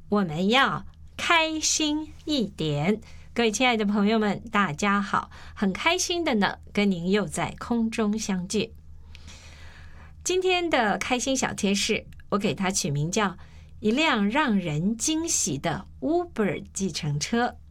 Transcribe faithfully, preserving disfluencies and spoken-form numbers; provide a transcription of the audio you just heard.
我们要开心一点。各位亲爱的朋友们，大家好，很开心的呢，跟您又在空中相见。今天的开心小贴士，我给它取名叫一辆让人惊喜的 Uber 计程车。